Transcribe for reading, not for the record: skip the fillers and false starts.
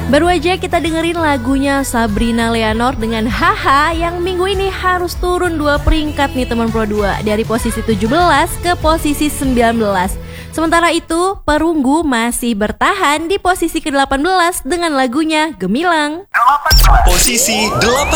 Baru aja kita dengerin lagunya Sabrina Leonor dengan Haha yang minggu ini harus turun 2 peringkat nih teman Pro 2, dari posisi 17 ke posisi 19. Sementara itu, Perunggu masih bertahan di posisi ke-18 dengan lagunya Gemilang. Posisi 18.